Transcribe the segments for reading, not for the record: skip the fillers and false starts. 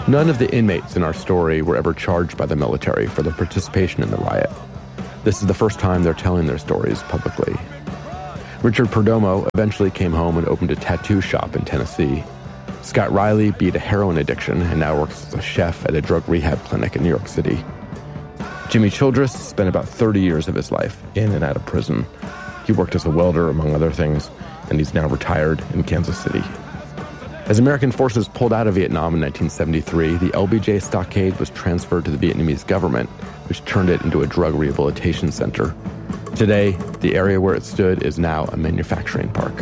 None of the inmates in our story were ever charged by the military for their participation in the riot. This is the first time they're telling their stories publicly. Richard Perdomo eventually came home and opened a tattoo shop in Tennessee. Scott Riley beat a heroin addiction and now works as a chef at a drug rehab clinic in New York City. Jimmy Childress spent about 30 years of his life in and out of prison. He worked as a welder, among other things, and he's now retired in Kansas City. As American forces pulled out of Vietnam in 1973, the LBJ stockade was transferred to the Vietnamese government, which turned it into a drug rehabilitation center. Today, the area where it stood is now a manufacturing park.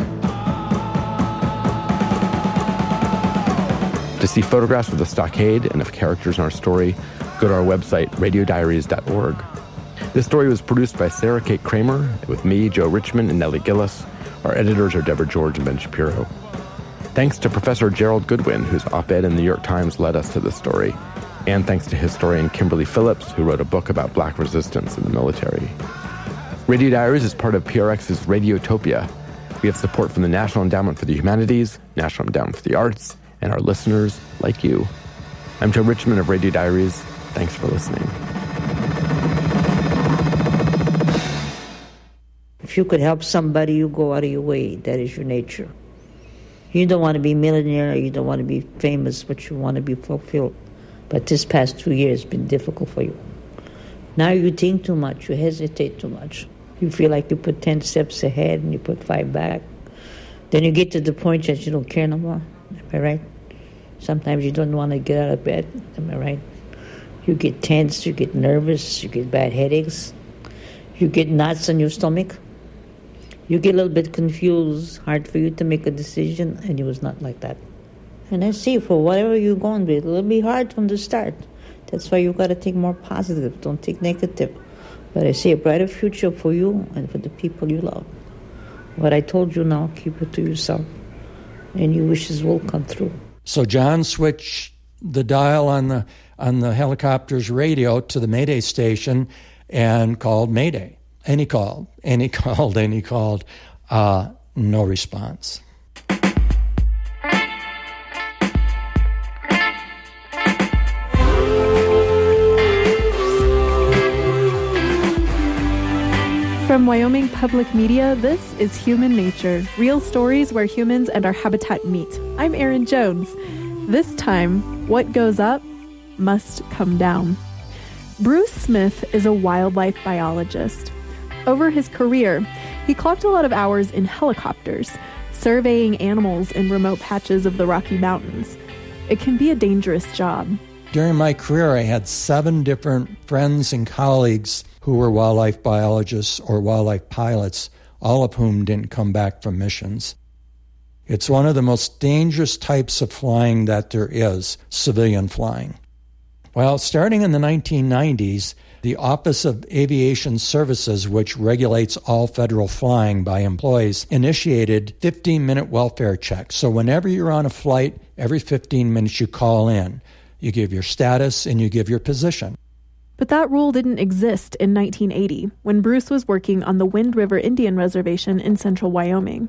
To see photographs of the stockade and of characters in our story, go to our website, radiodiaries.org. This story was produced by Sarah Kate Kramer, with me, Joe Richmond, and Nellie Gillis. Our editors are Deborah George and Ben Shapiro. Thanks to Professor Gerald Goodwin, whose op-ed in the New York Times led us to this story. And thanks to historian Kimberly Phillips, who wrote a book about black resistance in the military. Radio Diaries is part of PRX's Radiotopia. We have support from the National Endowment for the Humanities, National Endowment for the Arts, and our listeners like you. I'm Joe Richmond of Radio Diaries. Thanks for listening. If you could help somebody, you go out of your way. That is your nature. You don't want to be a millionaire, you don't want to be famous, but you want to be fulfilled. But this past 2 years has been difficult for you. Now you think too much, you hesitate too much. You feel like you put 10 steps ahead and you put 5 back. Then you get to the point that you don't care no more. Am I right? Sometimes you don't want to get out of bed. Am I right? You get tense, you get nervous, you get bad headaches. You get knots in your stomach. You get a little bit confused, hard for you to make a decision, and it was not like that. And I see, for whatever you're going with, it'll be hard from the start. That's why you've got to think more positive, don't think negative. But I see a brighter future for you and for the people you love. What I told you now, keep it to yourself, and your wishes will come true. So John switched the dial on the helicopter's radio to the Mayday station and called Mayday. And he called. No response. From Wyoming Public Media, this is Human Nature, real stories where humans and our habitat meet. I'm Erin Jones. This time, what goes up must come down. Bruce Smith is a wildlife biologist. Over his career, he clocked a lot of hours in helicopters, surveying animals in remote patches of the Rocky Mountains. It can be a dangerous job. During my career, I had 7 different friends and colleagues who were wildlife biologists or wildlife pilots, all of whom didn't come back from missions. It's one of the most dangerous types of flying that there is, civilian flying. Well, starting in the 1990s, the Office of Aviation Services, which regulates all federal flying by employees, initiated 15-minute welfare checks. So whenever you're on a flight, every 15 minutes you call in. You give your status and you give your position. But that rule didn't exist in 1980, when Bruce was working on the Wind River Indian Reservation in central Wyoming.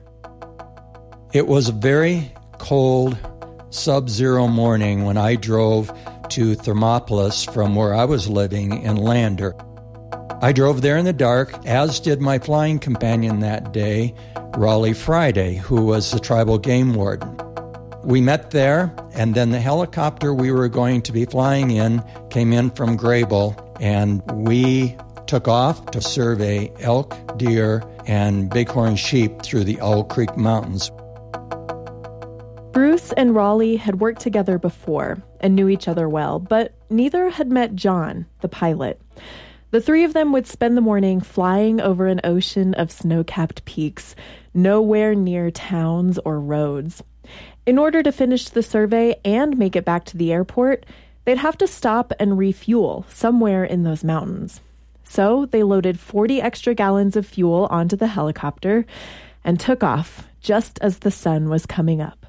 It was a very cold, sub-zero morning when I drove to Thermopolis from where I was living in Lander. I drove there in the dark, as did my flying companion that day, Raleigh Friday, who was the tribal game warden. We met there, and then the helicopter we were going to be flying in came in from Grable, and we took off to survey elk, deer, and bighorn sheep through the Owl Creek Mountains. Bruce and Raleigh had worked together before and knew each other well, but neither had met John, the pilot. The 3 of them would spend the morning flying over an ocean of snow-capped peaks, nowhere near towns or roads. In order to finish the survey and make it back to the airport, they'd have to stop and refuel somewhere in those mountains. So they loaded 40 extra gallons of fuel onto the helicopter and took off just as the sun was coming up.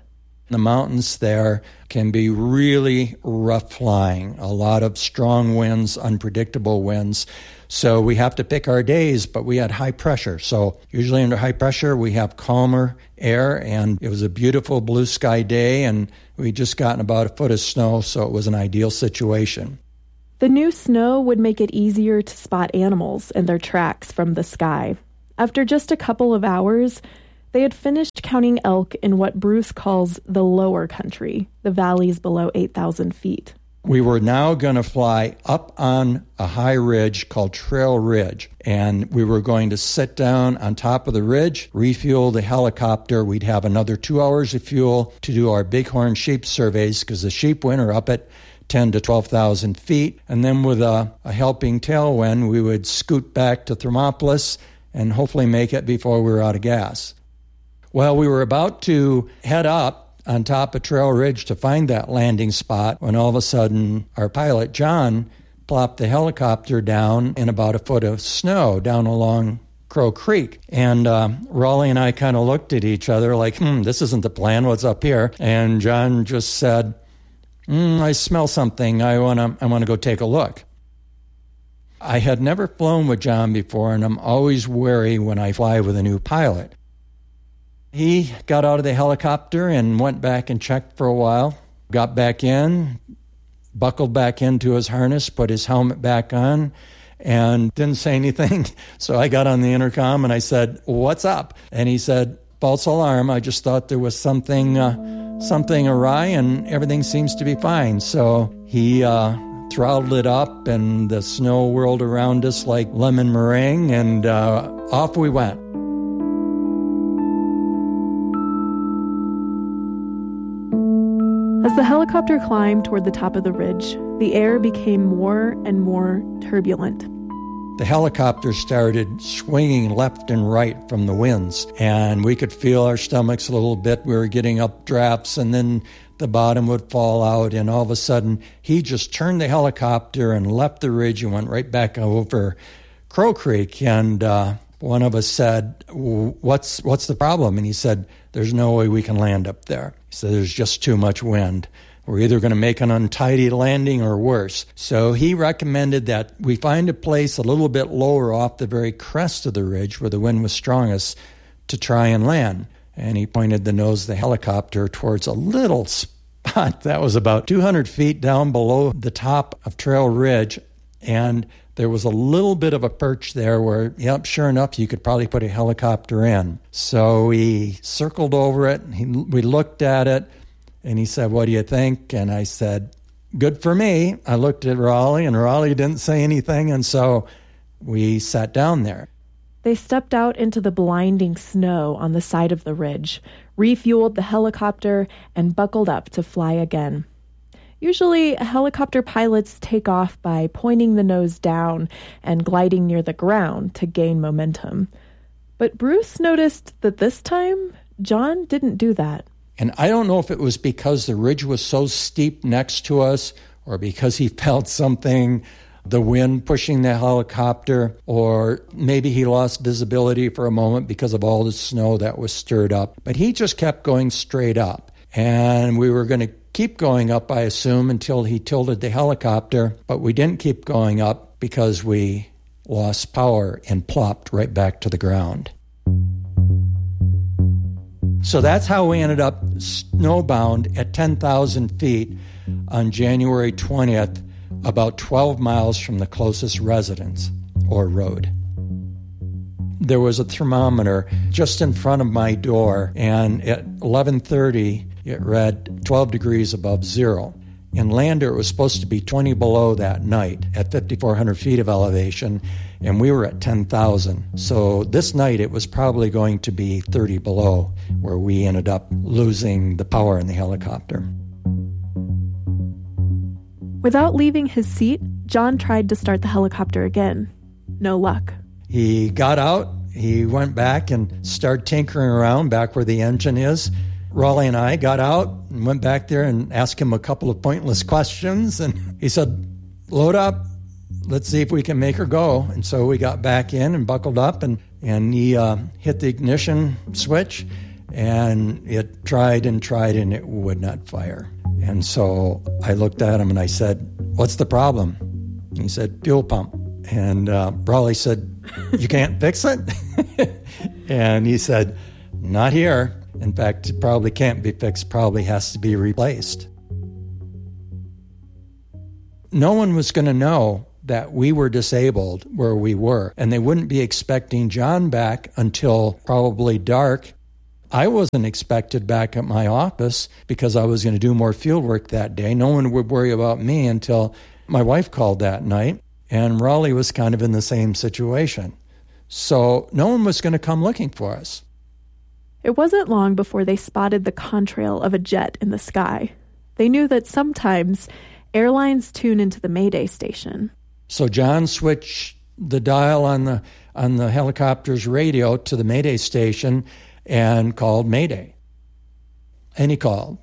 The mountains there can be really rough flying, a lot of strong winds, unpredictable winds. So we have to pick our days, but we had high pressure. So usually under high pressure, we have calmer air, and it was a beautiful blue sky day, and we'd just gotten about a foot of snow, so it was an ideal situation. The new snow would make it easier to spot animals and their tracks from the sky. After just a couple of hours, they had finished counting elk in what Bruce calls the lower country, the valleys below 8,000 feet. We were now going to fly up on a high ridge called Trail Ridge, and we were going to sit down on top of the ridge, refuel the helicopter. We'd have another 2 hours of fuel to do our bighorn sheep surveys, because the sheep winter up at 10 to 12,000 feet. And then with a helping tailwind, we would scoot back to Thermopolis and hopefully make it before we were out of gas. Well, we were about to head up on top of Trail Ridge to find that landing spot when all of a sudden our pilot, John, plopped the helicopter down in about a foot of snow down along Crow Creek. And Raleigh and I kind of looked at each other like, this isn't the plan. What's up here? And John just said, I smell something. I want to go take a look. I had never flown with John before, and I'm always wary when I fly with a new pilot. He got out of the helicopter and went back and checked for a while, got back in, buckled back into his harness, put his helmet back on, and didn't say anything. So I got on the intercom and I said, "What's up?" And he said, "False alarm. I just thought there was something awry, and everything seems to be fine." So he throttled it up, and the snow whirled around us like lemon meringue, and off we went. As the helicopter climbed toward the top of the ridge, the air became more and more turbulent. The helicopter started swinging left and right from the winds, and we could feel our stomachs a little bit. We were getting updrafts, and then the bottom would fall out, and all of a sudden, he just turned the helicopter and left the ridge and went right back over Crow Creek. And one of us said, what's the problem? And he said, "There's no way we can land up there." He said, "There's just too much wind. We're either going to make an untidy landing or worse." So he recommended that we find a place a little bit lower off the very crest of the ridge where the wind was strongest to try and land. And he pointed the nose of the helicopter towards a little spot that was about 200 feet down below the top of Trail Ridge. And there was a little bit of a perch there where, sure enough, you could probably put a helicopter in. So we circled over it, we looked at it, and he said, "What do you think?" And I said, "Good for me." I looked at Raleigh, and Raleigh didn't say anything, and so we sat down there. They stepped out into the blinding snow on the side of the ridge, refueled the helicopter, and buckled up to fly again. Usually, helicopter pilots take off by pointing the nose down and gliding near the ground to gain momentum. But Bruce noticed that this time, John didn't do that. And I don't know if it was because the ridge was so steep next to us, or because he felt something, the wind pushing the helicopter, or maybe he lost visibility for a moment because of all the snow that was stirred up. But he just kept going straight up. And we were going to keep going up, I assume, until he tilted the helicopter. But we didn't keep going up because we lost power and plopped right back to the ground. So that's how we ended up snowbound at 10,000 feet on January 20th, about 12 miles from the closest residence or road. There was a thermometer just in front of my door, and at 11:30, it read 12 degrees above zero. In Lander, it was supposed to be 20 below that night at 5,400 feet of elevation, and we were at 10,000. So this night, it was probably going to be 30 below, where we ended up losing the power in the helicopter. Without leaving his seat, John tried to start the helicopter again. No luck. He got out, he went back and started tinkering around back where the engine is. Raleigh and I got out and went back there and asked him a couple of pointless questions. And he said, "Load up, let's see if we can make her go." And so we got back in and buckled up, and he hit the ignition switch, and it tried and it would not fire. And so I looked at him and I said, "What's the problem?" And he said, "Fuel pump." And Raleigh said, "You can't fix it?" And he said, "Not here. In fact, it probably can't be fixed, probably has to be replaced." No one was going to know that we were disabled where we were, and they wouldn't be expecting John back until probably dark. I wasn't expected back at my office because I was going to do more field work that day. No one would worry about me until my wife called that night, and Raleigh was kind of in the same situation. So no one was going to come looking for us. It wasn't long before they spotted the contrail of a jet in the sky. They knew that sometimes airlines tune into the Mayday station. So John switched the dial on the helicopter's radio to the Mayday station and called Mayday. And he called.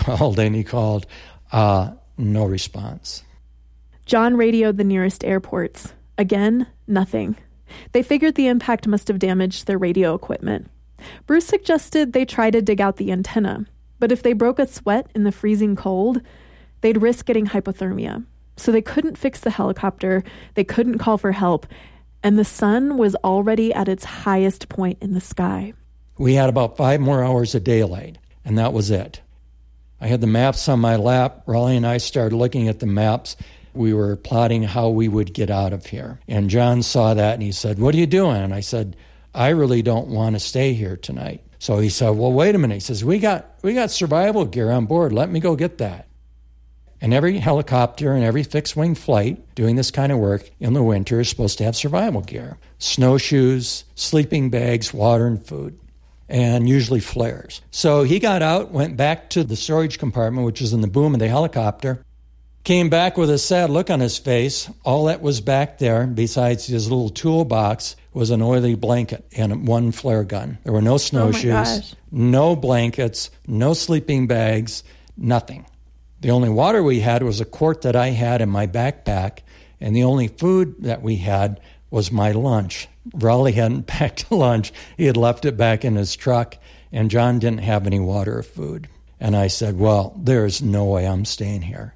No response. John radioed the nearest airports. Again, nothing. They figured the impact must have damaged their radio equipment. Bruce suggested they try to dig out the antenna, but if they broke a sweat in the freezing cold, they'd risk getting hypothermia. So they couldn't fix the helicopter, they couldn't call for help, and the sun was already at its highest point in the sky. We had about 5 more hours of daylight, and that was it. I had the maps on my lap. Raleigh and I started looking at the maps. We were plotting how we would get out of here. And John saw that, and he said, "What are you doing?" And I said, "I really don't want to stay here tonight." So he said, "Well, wait a minute." He says, we got survival gear on board. Let me go get that. And every helicopter and every fixed-wing flight doing this kind of work in the winter is supposed to have survival gear. Snowshoes, sleeping bags, water and food, and usually flares. So he got out, went back to the storage compartment, which was in the boom of the helicopter, came back with a sad look on his face. All that was back there, besides his little toolbox, was an oily blanket and 1 flare gun. There were no snowshoes, no blankets, no sleeping bags, nothing. The only water we had was a quart that I had in my backpack, and the only food that we had was my lunch. Raleigh hadn't packed lunch. He had left it back in his truck, and John didn't have any water or food. And I said, well, there's no way I'm staying here.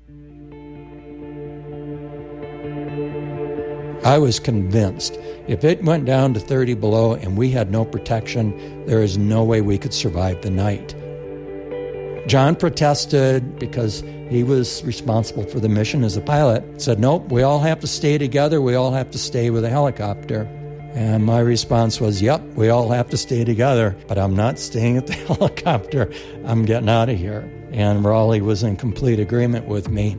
I was convinced if it went down to 30 below and we had no protection, there is no way we could survive the night. John protested because he was responsible for the mission as a pilot. Said, nope, we all have to stay together. We all have to stay with a helicopter. And my response was, yep, we all have to stay together, but I'm not staying at the helicopter. I'm getting out of here. And Raleigh was in complete agreement with me.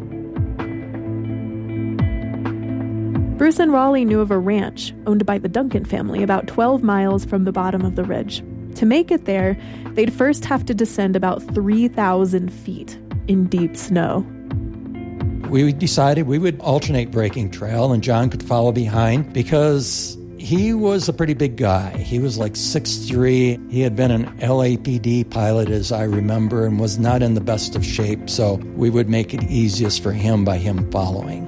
Bruce and Raleigh knew of a ranch owned by the Duncan family about 12 miles from the bottom of the ridge. To make it there, they'd first have to descend about 3,000 feet in deep snow. We decided we would alternate breaking trail, and John could follow behind because he was a pretty big guy. He was like 6'3". He had been an LAPD pilot, as I remember, and was not in the best of shape, so we would make it easiest for him by him following.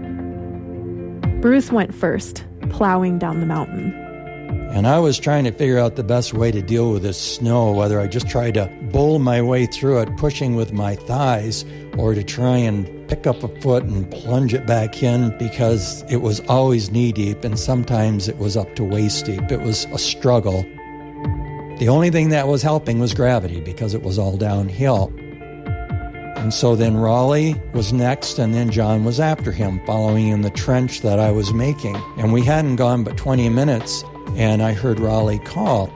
Bruce went first, plowing down the mountain. And I was trying to figure out the best way to deal with this snow, whether I just tried to bowl my way through it, pushing with my thighs, or to try and pick up a foot and plunge it back in, because it was always knee-deep, and sometimes it was up to waist-deep. It was a struggle. The only thing that was helping was gravity, because it was all downhill. And so then Raleigh was next, and then John was after him, following in the trench that I was making. And we hadn't gone but 20 minutes, and I heard Raleigh call.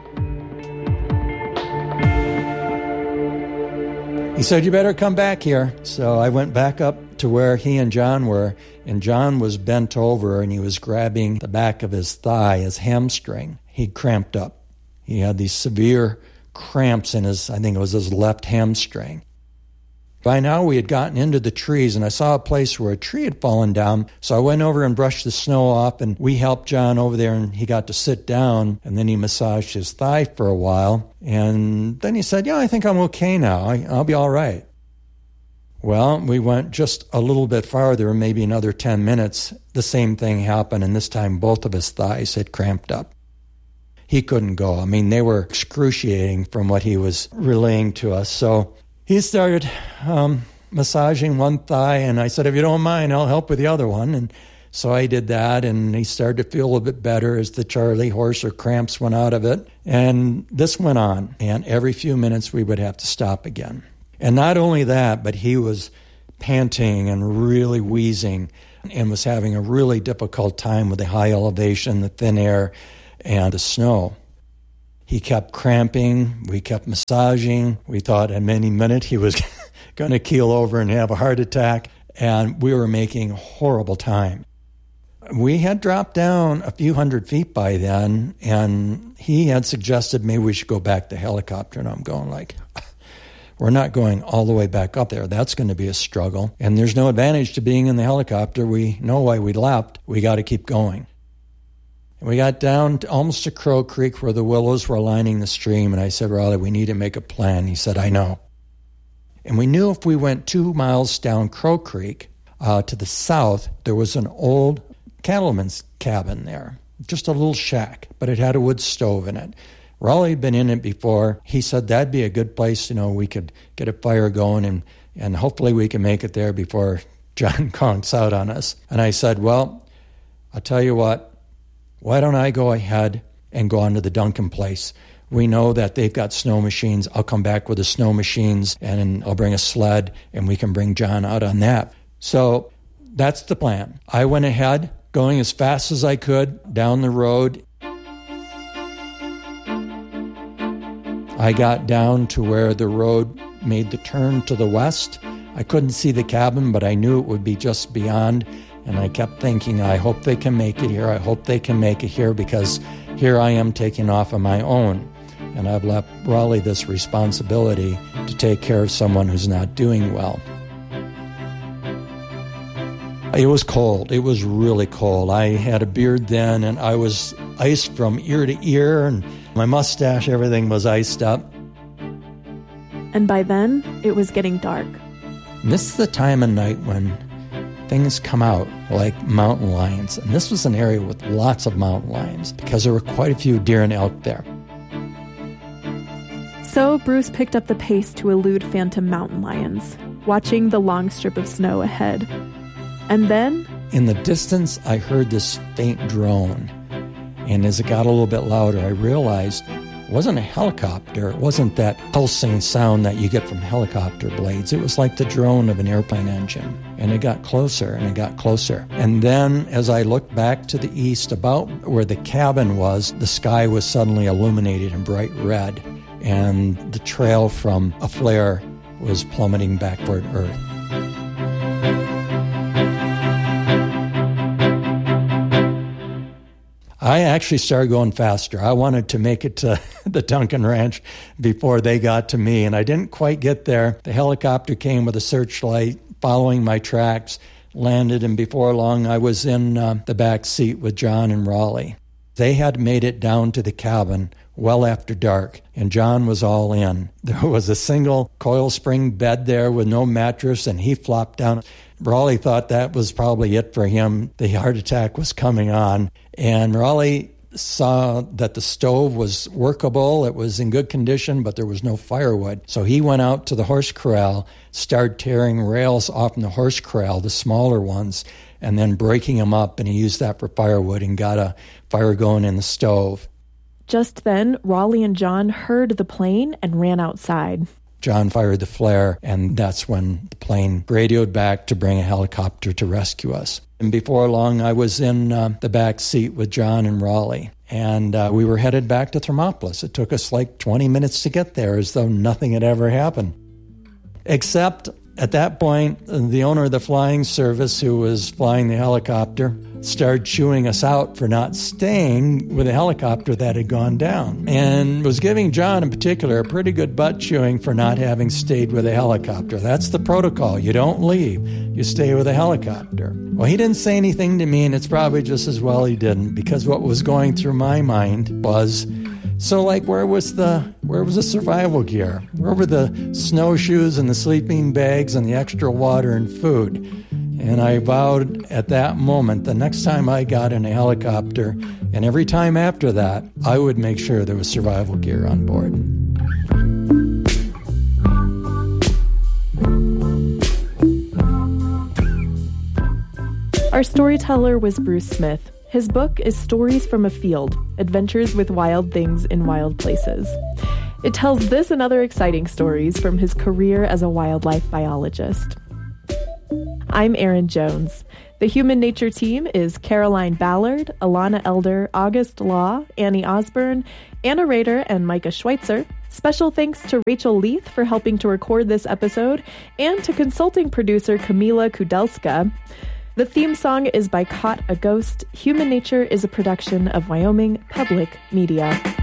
He said, you better come back here. So I went back up to where he and John were, and John was bent over, and he was grabbing the back of his thigh, his hamstring. He'd cramped up. He had these severe cramps in his, I think it was his left hamstring. By now, we had gotten into the trees, and I saw a place where a tree had fallen down. So I went over and brushed the snow off, and we helped John over there, and he got to sit down, and then he massaged his thigh for a while. And then he said, yeah, I think I'm okay now. I'll be all right. Well, we went just a little bit farther, maybe another 10 minutes. The same thing happened, and this time both of his thighs had cramped up. he couldn't go. I mean, they were excruciating from what he was relaying to us. So he started massaging one thigh, and I said, if you don't mind, I'll help with the other one. And so I did that, and he started to feel a little bit better as the Charlie horse or cramps went out of it. And this went on, and every few minutes we would have to stop again. And not only that, but he was panting and really wheezing and was having a really difficult time with the high elevation, the thin air, and the snow. He kept cramping. We kept massaging. We thought at any minute he was going to keel over and have a heart attack, and we were making horrible time. We had dropped down a few hundred feet by then, and he had suggested maybe we should go back to helicopter, and I'm going like, we're not going all the way back up there. That's going to be a struggle. And there's no advantage to being in the helicopter. We know why we left. We got to keep going. And we got down to almost to Crow Creek where the willows were lining the stream. And I said, Raleigh, we need to make a plan. He said, I know. And we knew if we went 2 miles down Crow Creek to the south, there was an old cattleman's cabin there. Just a little shack, but it had a wood stove in it. Raleigh had been in it before. He said that'd be a good place, we could get a fire going and hopefully we can make it there before John conks out on us. And I said, well, I'll tell you what, why don't I go ahead and go on to the Duncan place? We know that they've got snow machines. I'll come back with the snow machines and I'll bring a sled and we can bring John out on that. So that's the plan. I went ahead, going as fast as I could down the road. I got down to where the road made the turn to the west. I couldn't see the cabin, but I knew it would be just beyond. And I kept thinking, I hope they can make it here. I hope they can make it here, because here I am taking off on my own. And I've left Raleigh this responsibility to take care of someone who's not doing well. It was cold. It was really cold. I had a beard then, and I was iced from ear to ear, and my mustache, everything was iced up. And by then, it was getting dark. And this is the time of night when things come out like mountain lions. And this was an area with lots of mountain lions because there were quite a few deer and elk there. So Bruce picked up the pace to elude phantom mountain lions, watching the long strip of snow ahead. And then, in the distance, I heard this faint drone. And as it got a little bit louder, I realized it wasn't a helicopter. It wasn't that pulsing sound that you get from helicopter blades. It was like the drone of an airplane engine. And it got closer, and it got closer. And then, as I looked back to the east, about where the cabin was, the sky was suddenly illuminated in bright red. And the trail from a flare was plummeting back toward Earth. I actually started going faster. I wanted to make it to the Duncan Ranch before they got to me, and I didn't quite get there. The helicopter came with a searchlight, following my tracks, landed, and before long I was in the back seat with John and Raleigh. They had made it down to the cabin well after dark, and John was all in. There was a single coil spring bed there with no mattress, and he flopped down. Raleigh thought that was probably it for him. The heart attack was coming on, and Raleigh saw that the stove was workable. It was in good condition, but there was no firewood. So he went out to the horse corral, started tearing rails off from the horse corral, the smaller ones, and then breaking them up, and he used that for firewood and got a fire going in the stove. Just then, Raleigh and John heard the plane and ran outside. John fired the flare, and that's when the plane radioed back to bring a helicopter to rescue us. And before long, I was in the back seat with John and Raleigh, and we were headed back to Thermopolis. It took us like 20 minutes to get there, as though nothing had ever happened. Except at that point, the owner of the flying service who was flying the helicopter started chewing us out for not staying with a helicopter that had gone down, and was giving John in particular a pretty good butt chewing for not having stayed with a helicopter. That's the protocol. You don't leave. You stay with a helicopter. Well, he didn't say anything to me, and it's probably just as well he didn't, because what was going through my mind was, so like, where was the survival gear? Where were the snowshoes and the sleeping bags and the extra water and food? And I vowed at that moment, the next time I got in a helicopter, and every time after that, I would make sure there was survival gear on board. Our storyteller was Bruce Smith. His book is Stories from a Field, Adventures with Wild Things in Wild Places. It tells this and other exciting stories from his career as a wildlife biologist. I'm Erin Jones. The Human Nature team is Caroline Ballard, Alana Elder, August Law, Annie Osborne, Anna Rader, and Micah Schweitzer. Special thanks to Rachel Leith for helping to record this episode, and to consulting producer Kamila Kudelska. The theme song is by Caught a Ghost. Human Nature is a production of Wyoming Public Media.